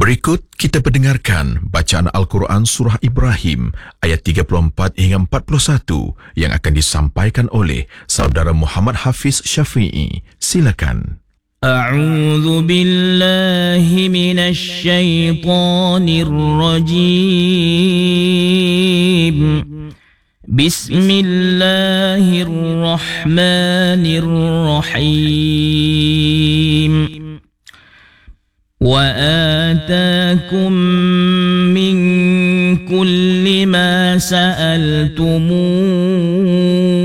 Berikut kita pendengarkan bacaan Al-Quran Surah Ibrahim ayat 34 hingga 41 yang akan disampaikan oleh Saudara Muhammad Hafiz Syafi'i. Silakan. A'udzu billahi minasy syaithanir rajim. Bismillahirrahmanirrahim. وآتاكم من كل ما سألتموه